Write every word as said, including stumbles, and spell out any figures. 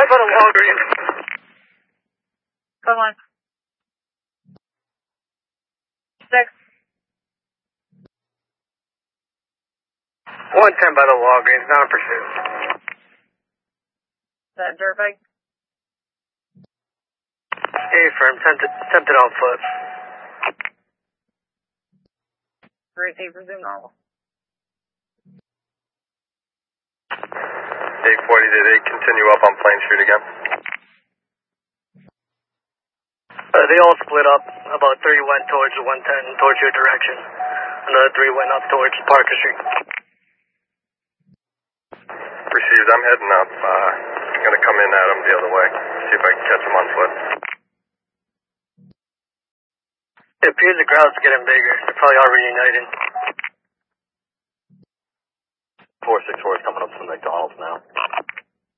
by the Walgreens. Come on. Six. one ten by the Walgreens, now in pursuit. Is that dirtbag? A-firm, tempted, tempted on foot. Receive, resume normal. eight forty, did they continue up on Plain Street again? Uh, they all split up. About three went towards the one ten, towards your direction. Another three went up towards Parker Street. Received, I'm heading up. Uh, gonna come in at them the other way. See if I can catch them on foot. It appears the crowd's getting bigger. They're probably all reunited. four six four is coming up from McDonald's now.